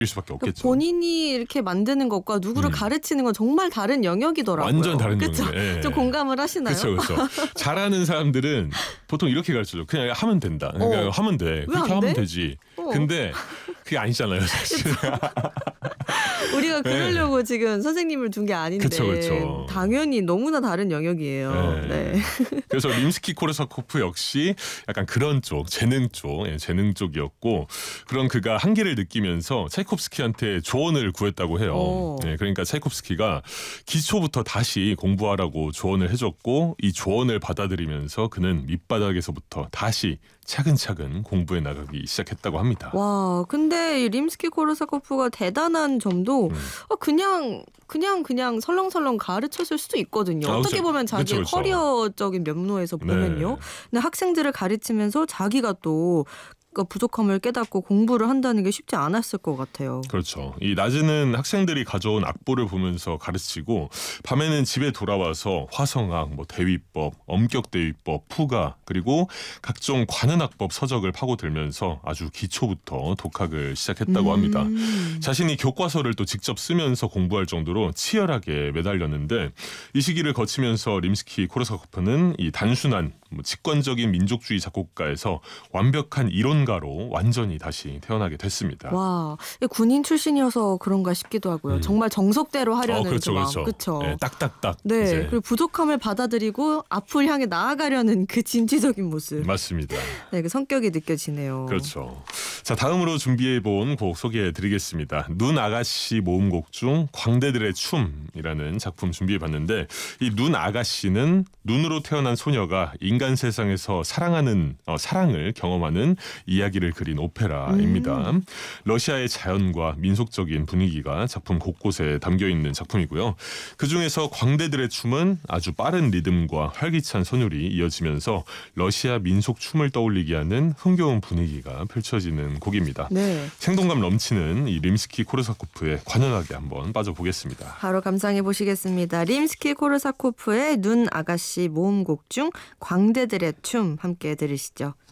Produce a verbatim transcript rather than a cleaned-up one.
수밖에 없겠죠. 본인이 이렇게 만드는 것과 누구를 음. 가르치는 건 정말 다른 영역이더라고요. 완전 다른 그쵸? 영역. 예. 좀 공감을 하시나요? 그렇죠, 그렇죠. 잘하는 사람들은 보통 이렇게 가르쳐줘. 그냥 하면 된다. 그냥 어. 하면 돼. 왜 그렇게 안 하면 돼? 되지. 어. 근데 그게 아니잖아요, 사실. 우리가 그러려고 네. 지금 선생님을 둔 게 아닌데 그쵸, 그쵸. 당연히 너무나 다른 영역이에요. 네. 네. 그래서 림스키-코르사코프 역시 약간 그런 쪽, 재능 쪽, 예, 재능 쪽이었고 그런 그가 한계를 느끼면서 차이콥스키한테 조언을 구했다고 해요. 오. 예, 그러니까 차이콥스키가 기초부터 다시 공부하라고 조언을 해줬고 이 조언을 받아들이면서 그는 밑바닥에서부터 다시 차근차근 공부해 나가기 시작했다고 합니다. 와, 근데 이 림스키-코르사코프가 대단한 점도 음. 어, 그냥 그냥 그냥 설렁설렁 가르쳤을 수도 있거든요. 아, 어떻게 그쵸. 보면 자기의 그쵸, 그쵸. 커리어적인 면모에서 보면요. 네. 근데 학생들을 가르치면서 자기가 또 그 부족함을 깨닫고 공부를 한다는 게 쉽지 않았을 것 같아요. 그렇죠. 이 낮에는 학생들이 가져온 악보를 보면서 가르치고 밤에는 집에 돌아와서 화성학, 뭐 대위법, 엄격대위법, 푸가 그리고 각종 관현악법 서적을 파고들면서 아주 기초부터 독학을 시작했다고 음. 합니다. 자신이 교과서를 또 직접 쓰면서 공부할 정도로 치열하게 매달렸는데 이 시기를 거치면서 림스키-코르사코프는 이 단순한 뭐 직관적인 민족주의 작곡가에서 완벽한 이론가로 완전히 다시 태어나게 됐습니다. 와, 군인 출신이어서 그런가 싶기도 하고요. 음. 정말 정석대로 하려는 어, 그렇죠, 그 마음, 그렇죠. 그렇죠. 네, 딱딱딱. 네, 이제. 그리고 부족함을 받아들이고 앞을 향해 나아가려는 그 진취적인 모습. 맞습니다. 네, 그 성격이 느껴지네요. 그렇죠. 자, 다음으로 준비해본 곡 소개해드리겠습니다. 눈 아가씨 모음곡 중 광대들의 춤이라는 작품 준비해봤는데 이 눈 아가씨는 눈으로 태어난 소녀가 인간 세상에서 사랑하는 어, 사랑을 경험하는 이야기를 그린 오페라입니다. 음. 러시아의 자연과 민속적인 분위기가 작품 곳곳에 담겨있는 작품이고요. 그중에서 광대들의 춤은 아주 빠른 리듬과 활기찬 선율이 이어지면서 러시아 민속 춤을 떠올리게 하는 흥겨운 분위기가 펼쳐지는 곡입니다. 네. 생동감 넘치는 이 림스키-코르사코프의 관현악에 한번 빠져보겠습니다. 바로 감상해 보시겠습니다. 림스키-코르사코프의 눈 아가씨 모음곡 중 광대들의 춤 함께 들으시죠.